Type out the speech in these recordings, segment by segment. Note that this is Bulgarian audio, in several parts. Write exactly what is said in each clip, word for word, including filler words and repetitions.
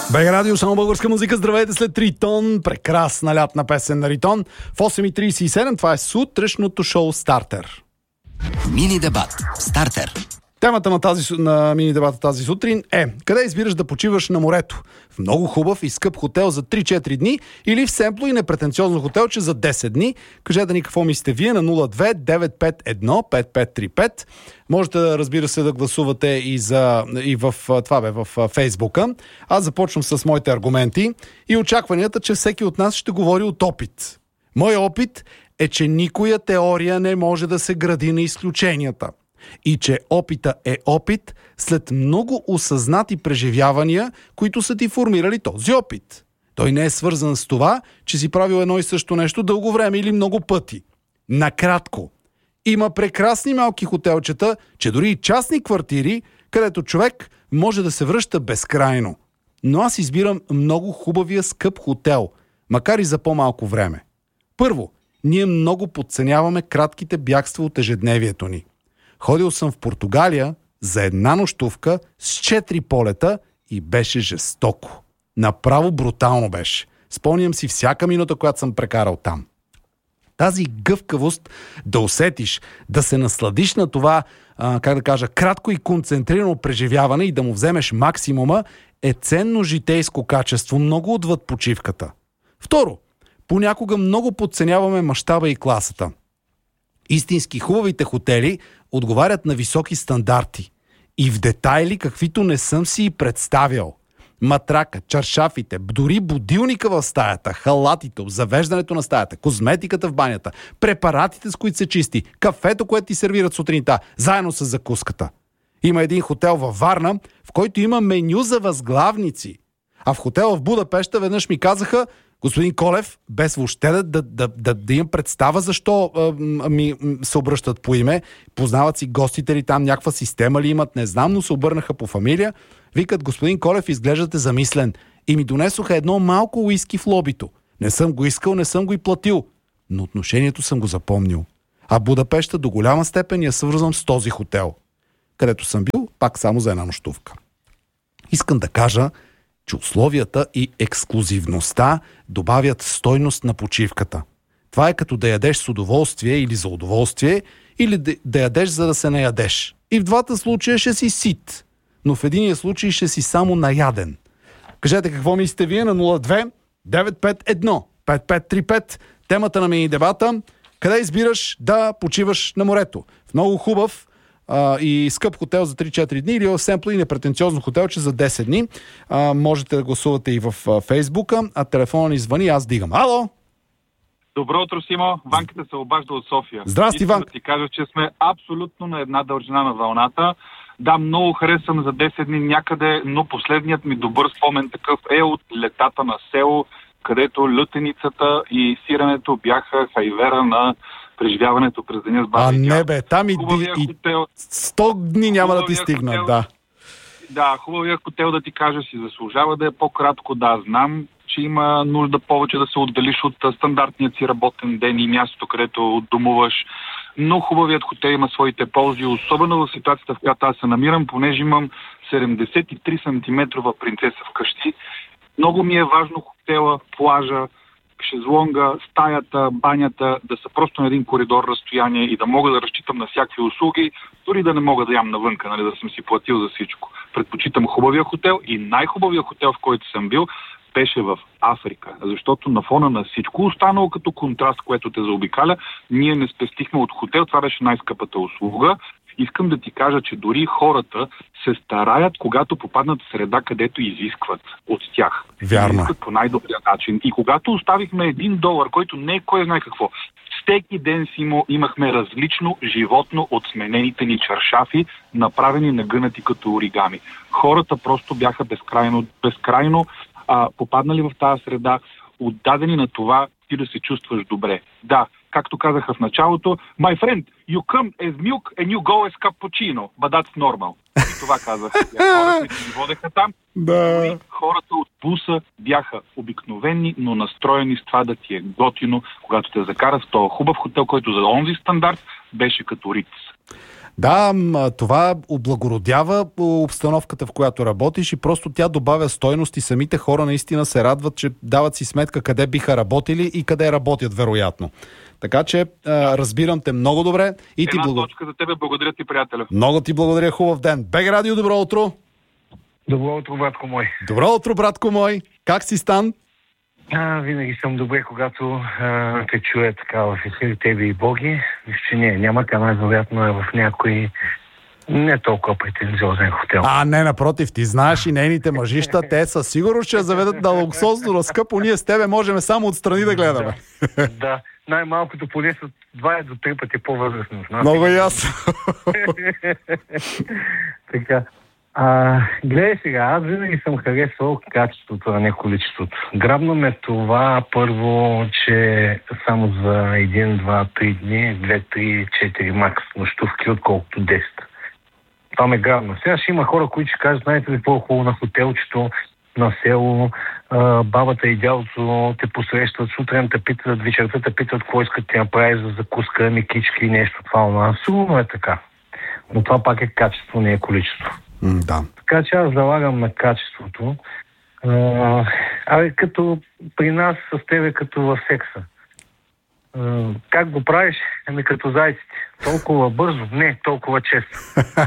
БГ Радио, само българска музика. Здравейте след Ритон. Прекрасна лятна песен на Ритон. В осем и тридесет и седем това е сутрешното шоу Стартер. Мини дебат. Стартер. Темата на, тази, на мини дебата тази сутрин е: къде избираш да почиваш на морето? В много хубав и скъп хотел за три-четири дни или в семпло и непретенциозно хотелче за десет дни? Кажете ни какво мислите вие на нула две девет пет едно пет пет три пет. Можете, разбира се, да гласувате и, за, и в, това бе, в Фейсбука. Аз започвам с моите аргументи и очакванията, че всеки от нас ще говори от опит. Мой опит е, че никоя теория не може да се гради на изключенията. И че опита е опит след много осъзнати преживявания, които са ти формирали този опит. Той не е свързан с това, че си правил едно и също нещо дълго време или много пъти. Накратко, има прекрасни малки хотелчета, че дори и частни квартири, където човек може да се връща безкрайно. Но аз избирам много хубавия скъп хотел, макар и за по-малко време. Първо, ние много подценяваме кратките бягства от ежедневието ни. Ходил съм в Португалия за една нощувка с четири полета и беше жестоко. Направо брутално беше. Спомням си всяка минута, която съм прекарал там. Тази гъвкавост да усетиш, да се насладиш на това, а, как да кажа, кратко и концентрирано преживяване и да му вземеш максимума, е ценно житейско качество, много отвъд почивката. Второ, понякога много подценяваме мащаба и класата. Истински хубавите хотели отговарят на високи стандарти и в детайли, каквито не съм си и представял. Матрака, чаршафите, дори будилника в стаята, халатите, завеждането на стаята, козметиката в банята, препаратите, с които се чисти, кафето, което ти сервират сутринта, заедно с закуската. Има един хотел във Варна, в който има меню за възглавници. А в хотела в Будапеща веднъж ми казаха: господин Колев, без въобще да, да, да, да, да имам представа защо а, ми се обръщат по име, познават си гостите ли там, някаква система ли имат, не знам, но се обърнаха по фамилия. Викат: господин Колев, изглеждате замислен. И ми донесоха едно малко уиски в лобито. Не съм го искал, не съм го и платил, но отношението съм го запомнил. А Будапеща до голяма степен я свързвам с този хотел, където съм бил пак само за една нощувка. Искам да кажа, че условията и ексклузивността добавят стойност на почивката. Това е като да ядеш с удоволствие или за удоволствие, или да, да ядеш за да се наядеш. И в двата случая ще си сит, но в единия случай ще си само наяден. Кажете какво мислите вие на нула две девет пет едно пет пет три пет. Темата на мини дебата: къде избираш да почиваш на морето? В много хубав Uh, и скъп хотел за три-четири дни или в семпло и непретенциозно хотелче за десет дни. Uh, можете да гласувате и в uh, Фейсбука, а телефона ни звъни, аз дигам. Ало! Добро утро, Симо. Ванката се обажда от София. Здрасти, Ванка. Да ти кажа, че сме абсолютно на една дължина на вълната. Да, много харесвам за десет дни някъде, но последният ми добър спомен такъв е от летата на село, където лютеницата и сирането бяха хайвера на преживяването през деня с баба. А не бе, там и, и хотел... сто дни няма да ти стигнат, хотел... да. Да, хубавия хотел, да ти кажа, си заслужава да е по-кратко. Да, знам, че има нужда повече да се отделиш от стандартният си работен ден и мястото, където домуваш. Но хубавият хотел има своите ползи, особено в ситуацията, в която аз се намирам, понеже имам седемдесет и три сантиметрова принцеса вкъщи. Много ми е важно хотела, плажа, шезлонга, стаята, банята да са просто на един коридор разстояние и да мога да разчитам на всякакви услуги, дори да не мога да ям навънка, нали, да съм си платил за всичко. Предпочитам хубавия хотел и най-хубавия хотел, в който съм бил, беше в Африка, защото на фона на всичко останало като контраст, което те заобикаля, ние не спестихме от хотел, това беше най-скъпата услуга. Искам да ти кажа, че дори хората се стараят, когато попаднат в среда, където изискват от тях. Вярно. Изискват по най-добрия начин. И когато оставихме един долар, който не е кой знае какво, всеки ден си имахме различно животно от сменените ни чаршафи, направени нагънати като оригами. Хората просто бяха безкрайно, безкрайно а, попаднали в тази среда, отдадени на това ти да се чувстваш добре. Да, както казаха в началото, my friend, you come as milk and you go as cappuccino, but that's normal. И това казах. Хората, които ги водеха там, да. Хората от буса бяха обикновени, но настроени с това да ти е готино, когато те закарат в този хубав хотел, който за онзи стандарт беше като Риц. Да, това облагородява обстановката, в която работиш и просто тя добавя стойност и самите хора наистина се радват, че дават си сметка къде биха работили и къде работят, вероятно. Така че разбирам те много добре и ти благодаря. Една точка за тебе, благодаря ти, приятеля. Много ти благодаря, хубав ден. БГ Радио, добро утро! Добро утро, братко мой. Добро утро, братко мой! Как си, Стан? А, винаги съм добре, когато а, те чуя така в ефир, тебе и Боги. Нищо не, няма канал, вероятно е в някой не толкова претензиозен хотел. А, не, напротив, ти знаеш и нейните мъжища, те със сигурност ще заведат на луксозно, на скъпо. Ние с тебе можем само отстрани да гледаме. Да, да. Най-малкото поне са два до три пъти по-възрастни. Много ясно. Така. А, гледай сега, аз винаги съм харесвал качеството, а не количеството. Грабно ме това първо, че само за един, два, три дни, две, три, четири макс нощувки, отколкото десет. Това ме грабно. Сега ще има хора, които ще кажат, знаете ли по-хубаво на хотелчето, на село, а, бабата и дядото те посрещат, сутрин те питат, вечерта те питат, какво искат да направи за закуска, мекички и нещо това. Сигурно е така. Но това пак е качество, не е количество. Mm, да. Така че аз залагам на качеството. А, абе, като при нас с тебе, като в секса. А, как го правиш? Ами като зайците. Толкова бързо? Не, толкова често.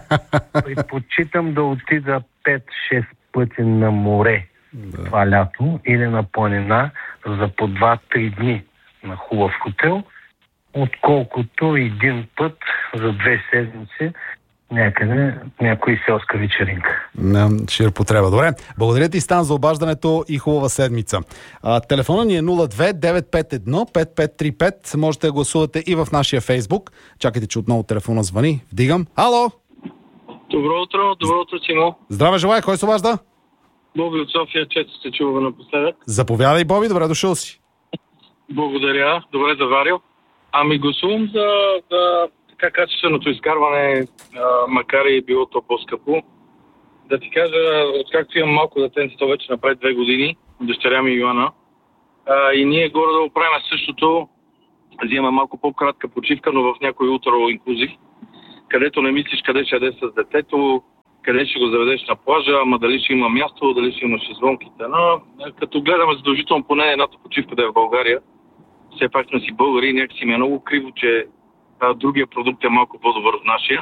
Предпочитам да отида пет-шест пъти на море да. Това лято или на планина за по два-три дни на хубав хотел, отколкото един път за две седмици някъде някой селска вечеринка. На шир потреба. Добре. Благодаря ти, Стан, за обаждането и хубава седмица. А, телефона ни е нула две девет пет едно пет пет три пет. Можете да гласувате и в нашия Фейсбук. Чакайте, че отново телефона звъни. Вдигам. Ало! Добро утро, добро утро, Симо. Здраве, желая. Кой се обажда? Боби от София, често сте чували напоследък. Заповядай, Боби. Добре дошъл си. Благодаря. Добре заварил. Ами гласувам за, за така качественото изкарване, а, макар и било то по-скъпо. Да ти кажа, откакто имам малко детенце, то вече направи две години, дъщеря ми Йоана, а, и ние горе да оправим същото, взимаме малко по-кратка почивка, но в някой утро инклюзив, където не мислиш къде ще ядеш с детето, къде ще го заведеш на плажа, ама дали ще има място, дали ще има шезлонките. Но като гледаме задължително поне едната почивка да е в България, все пак сме си българи, някакси ми е много криво, че а, другия продукт е малко по-добър от нашия.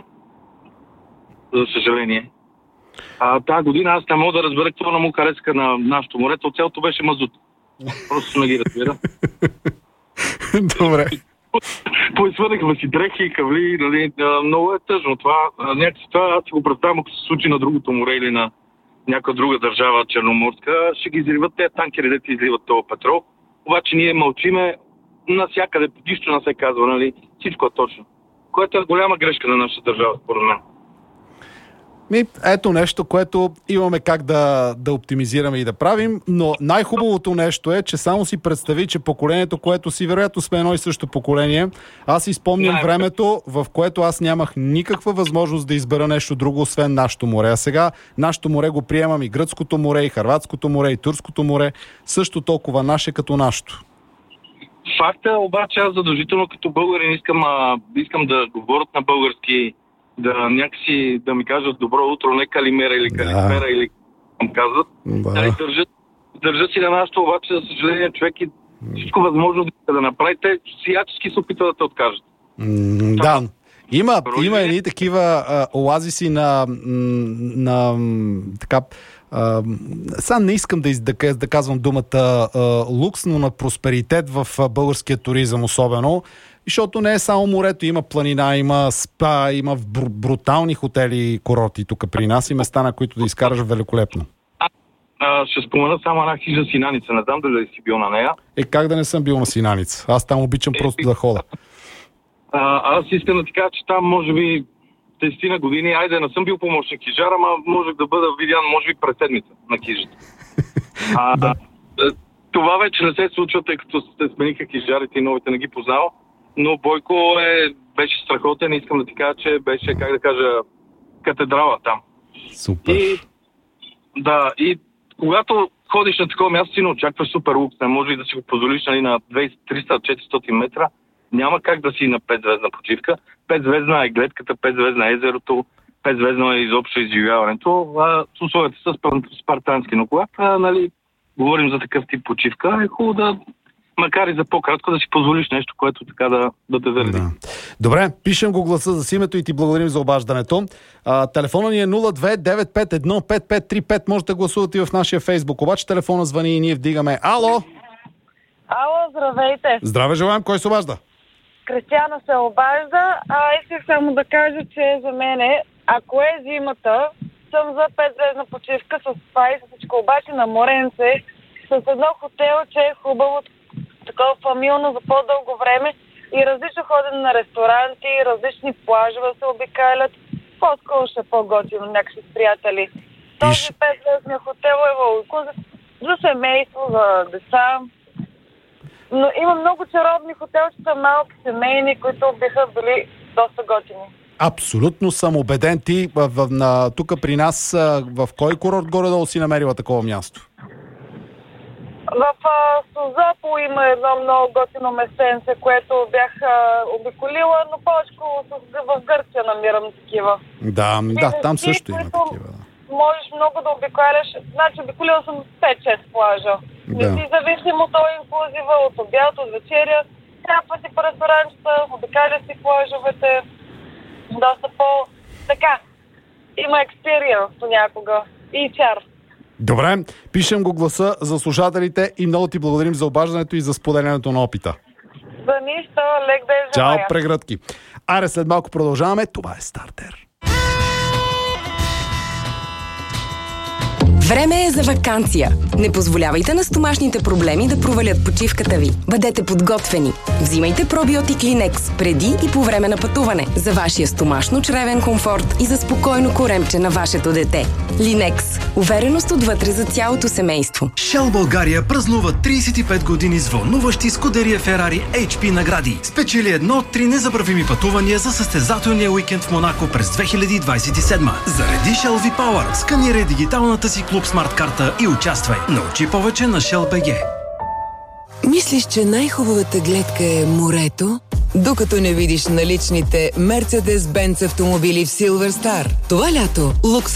За съжаление. А, тази година аз не мога да разбера какво на му хареска на нашото море, то цялото беше мазут. Просто не ги разбира. Добре. Поизвъдахме си дрехи и кавли, нали, много е тъжно това. Някакси това аз си го представям, ако се случи на другото море или на някаква друга държава черноморска, ще ги изливат тези танкери, де ти изливат този петрол. Обаче ние мълчиме, навсякъде, нищо не се казва, нали, всичко е точно. Което е голяма грешка на нашата държава, според мен. Ми, ето нещо, което имаме как да, да оптимизираме и да правим, но най-хубавото нещо е, че само си представи, че поколението, което си, вероятно сме едно и също поколение, аз си спомням Не, времето, в което аз нямах никаква възможност да избера нещо друго, освен нашето море. А сега нашето море го приемам и гръцкото море, и хърватското море, и турското море, също толкова наше като нашето. Факта обаче аз задължително като българин искам, а, искам да говорят на български, да някакси да ми кажат добро утро, не калимера или калимера да. Или към казват. Да. Дали държат, държат си на нашото, обаче за съжаление човек и всичко възможно да, да направите, всячески се опитва да те откажат. М, да. Има, има едни такива а, оазиси на, на, на така... Uh, сега не искам да, из, да, да казвам думата uh, лукс, но на просперитет в uh, българския туризъм особено, защото не е само морето, има планина, има спа, има бр- брутални хотели и курорти тук при нас и места, на които да изкараш великолепно. А, а, ще спомена само една хижа Синаница, не знам дали си бил на нея. Е, как да не съм бил на Синаница? Аз там обичам е, просто да хода. А, аз искам да ти кажа, че там може би десетина години, айде не съм бил помощник хижар, ама можех да бъда видян, може би през седмица на хижата. А, да. Това вече не се случва, тъй като се смениха хижарите и новите не ги познавам, но Бойко е, беше страхотен, искам да ти кажа, че беше, как да кажа, катедрала там. Супер. И, да, и когато ходиш на такова място, си не очакваш супер лукс, не може и да си го позволиш, нали, на двеста, триста, четиристотин метра, няма как да си на петзвездна почивка. Петзвездна е гледката, петзвездна е езерото, петзвездно е изобщо изживяването. А, с условията са спартански, но когато нали, говорим за такъв тип почивка, е хубаво да, макар и за по-кратко, да си позволиш нещо, което така да, да те зареди. Да. Добре, пишем го гласа за името и ти благодарим за обаждането. А, телефона ни е нула две девет пет едно пет пет три пет. Можете да гласувате и в нашия Фейсбук. Обаче телефона звъни и ние вдигаме. Ало! Ало, здравейте! Здраве желаем, кой се обажда? Кристияна се обажда. А, исках само да кажа, че за мене, ако е зимата, съм за петзвездна почивка с това и с всичко. Обаче на моренце, с едно хотелче е хубаво, такова фамилно за по-дълго време и различно ходене на ресторанти, различни плажове се обикалят. По-скоро ще е по-готино някакви с приятели. Този петзвездния хотел е вълко за, за семейство, за деца. Но има много чаровни хотелчета, малки, семейни, които биха били доста готини. Абсолютно съм убеден. Ти в, в, на, тук при нас в кой курорт горе-долу си намерила такова място? В а, Созопол има едно много готино местенце, което бях а, обиколила, но повече в Гърция намирам такива. Да, и да, там също има такива. Можеш много да обикаляш. Значи обиколила съм пет-шест плажа. Да. Не си зависим от този инклюзива, от обяд, от вечеря. Трябва си по ресторанчета, обикаля си плажовете. Доста по... Така. Има експириенс понякога. И чар. Добре, пишем го гласа за слушателите и много ти благодарим за обаждането и за споделянето на опита. За нищо, лек да е желая. Чао, прегръдки. Аре, след малко продължаваме. Това е Стартер. Време е за ваканция. Не позволявайте на стомашните проблеми да провалят почивката ви. Бъдете подготвени. Взимайте пробиотик Linex преди и по време на пътуване за вашия стомашно-чревен комфорт и за спокойно коремче на вашето дете. Linex. Увереност отвътре за цялото семейство. Shell България празнува трийсет и пет години с вълнуващи Скудерия Ферари Ейч Пи награди. Спечели едно от три незабравими пътувания за състезателния уикенд в Монако през две хиляди двадесет и седма. Зареди Shell V-Power. Сканирай дигиталната си Клуб Смарт карта и участвай. Научи повече на Shell би джи. Мислиш, че най-хубавата гледка е морето? Докато не видиш наличните Mercedes-Benz автомобили в Silver Star. Това лято лукс